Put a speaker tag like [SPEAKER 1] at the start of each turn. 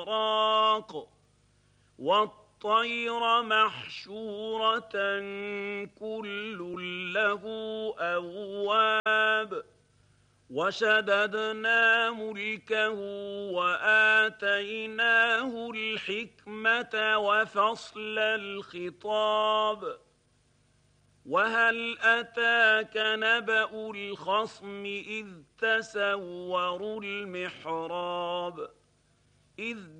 [SPEAKER 1] إغراق والطير محشورة كل له أواب وشددنا ملكه وآتيناه الحكمة وفصل الخطاب وهل أتاك نبأ الخصم إذ تسوروا المحراب إذ